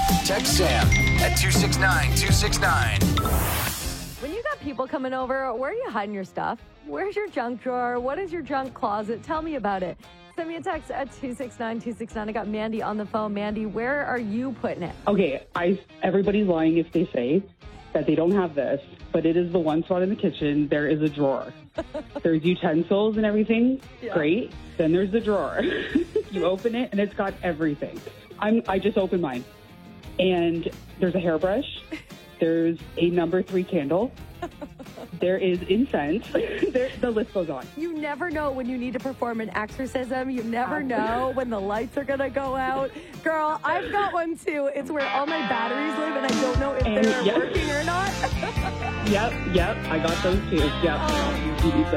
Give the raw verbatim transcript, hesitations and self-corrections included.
Text Sam at two six nine two six nine. When you got people coming over, where are you hiding your stuff? Where's your junk drawer? What is your junk closet? Tell me about it. Send me a text at two six nine two six nine. I got Mandy on the phone. Mandy, where are you putting it? Okay, I everybody's lying if they say that they don't have this, but it is the one spot in the kitchen. There is a drawer. There's utensils and everything. Yeah. Great. Then there's the drawer. You open it, and it's got everything. I'm, I just opened mine. And there's a hairbrush. There's a number three candle. There is incense. There, the list goes on. You never know when you need to perform an exorcism. You never know when the lights are going to go out. Girl, I've got one too. It's where all my batteries live, and I don't know if and, they're yep. working or not. Yep, yep. I got those too. Yep. Oh.